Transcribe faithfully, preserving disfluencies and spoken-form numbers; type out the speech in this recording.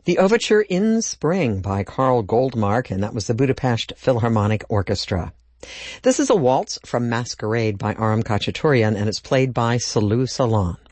The Overture in Spring by Carl Goldmark, and that was the Budapest Philharmonic Orchestra. This is a waltz from Masquerade by Aram Khachaturian, and it's played by Salu Salon.